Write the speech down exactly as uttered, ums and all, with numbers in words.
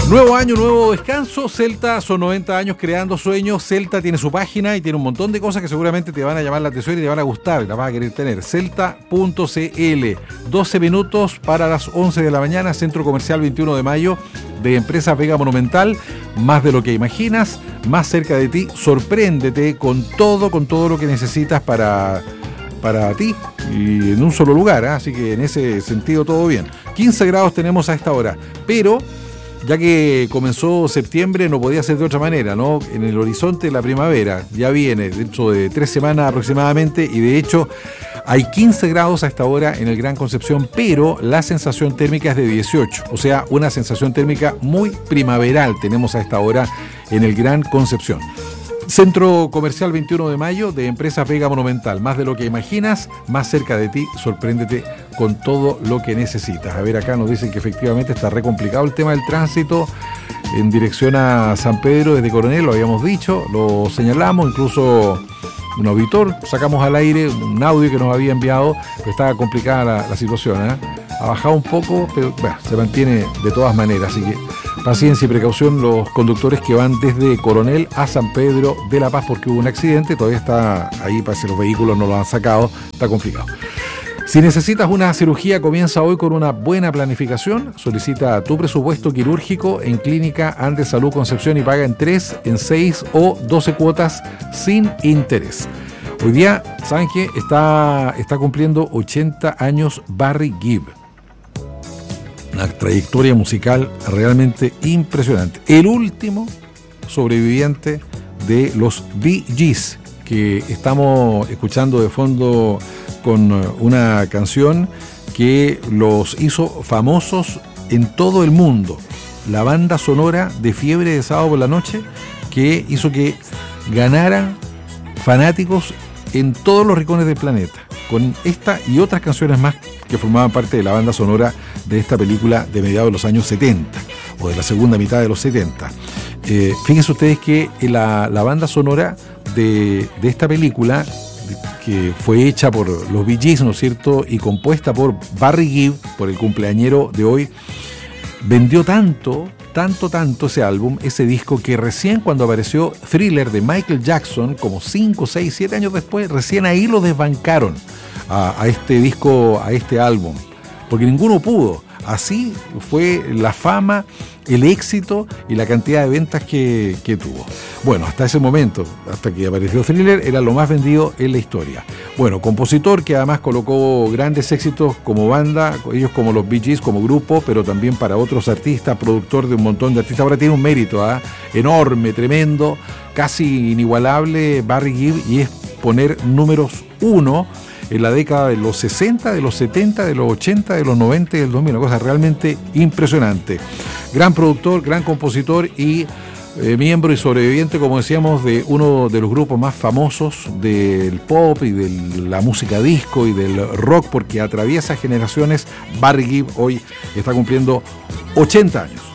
Nuevo año, nuevo descanso. Celta son noventa años creando sueños. Celta tiene su página y tiene un montón de cosas que seguramente te van a llamar la atención y te van a gustar y las vas a querer tener. Celta punto c l. doce minutos para las once de la mañana. Centro Comercial veintiuno de mayo de Empresas Vega Monumental. Más de lo que imaginas, más cerca de ti. Sorpréndete con todo, con todo lo que necesitas para... para ti y en un solo lugar, ¿eh? Así que en ese sentido todo bien. quince grados tenemos a esta hora, pero ya que comenzó septiembre no podía ser de otra manera, ¿no? En el horizonte la primavera ya viene dentro de tres semanas aproximadamente y de hecho hay quince grados a esta hora en el Gran Concepción, pero la sensación térmica es de dieciocho, o sea, una sensación térmica muy primaveral tenemos a esta hora en el Gran Concepción. Centro Comercial veintiuno de mayo de Empresas Vega Monumental. Más de lo que imaginas, más cerca de ti. Sorpréndete con todo lo que necesitas. A ver, acá nos dicen que efectivamente está re complicado el tema del tránsito en dirección a San Pedro desde Coronel, lo habíamos dicho, lo señalamos, incluso un auditor, sacamos al aire un audio que nos había enviado, pero estaba complicada la, la situación, ¿eh? Ha bajado un poco, pero bueno, se mantiene de todas maneras, así que paciencia y precaución los conductores que van desde Coronel a San Pedro de la Paz porque hubo un accidente, todavía está ahí, parece que los vehículos no lo han sacado, está complicado. Si necesitas una cirugía, comienza hoy con una buena planificación. Solicita tu presupuesto quirúrgico en Clínica Andes Salud Concepción y paga en tres, en seis o doce cuotas sin interés. Hoy día, ¿saben qué? Está, está cumpliendo ochenta años Barry Gibb. Una trayectoria musical realmente impresionante. El último sobreviviente de los Bee Gees, que estamos escuchando de fondo con una canción que los hizo famosos en todo el mundo. La banda sonora de Fiebre de Sábado por la Noche, que hizo que ganaran fanáticos en todos los rincones del planeta. Con esta y otras canciones más que formaban parte de la banda sonora de esta película de mediados de los años setenta, o de la segunda mitad de los setenta. Eh, fíjense ustedes que la, la banda sonora de, de esta película, que fue hecha por los Bee Gees, ¿no es cierto?, y compuesta por Barry Gibb, por el cumpleañero de hoy, vendió tanto, tanto, tanto ese álbum, ese disco, que recién cuando apareció Thriller de Michael Jackson, como cinco, seis, siete años después, recién ahí lo desbancaron a, a este disco, a este álbum, porque ninguno pudo. Así fue la fama, el éxito y la cantidad de ventas que, que tuvo. Bueno, hasta ese momento, hasta que apareció Thriller, era lo más vendido en la historia. Bueno, compositor que además colocó grandes éxitos como banda, ellos como los Bee Gees, como grupo, pero también para otros artistas, productor de un montón de artistas. Ahora tiene un mérito ¿eh? enorme, tremendo, casi inigualable Barry Gibb, y es poner números uno en la década de los sesenta, de los setenta, de los ochenta, de los noventa y del dos mil, una cosa realmente impresionante. Gran productor, gran compositor y eh, miembro y sobreviviente, como decíamos, de uno de los grupos más famosos del pop y de la música disco y del rock, porque atraviesa generaciones. Barry Gibb hoy está cumpliendo ochenta años.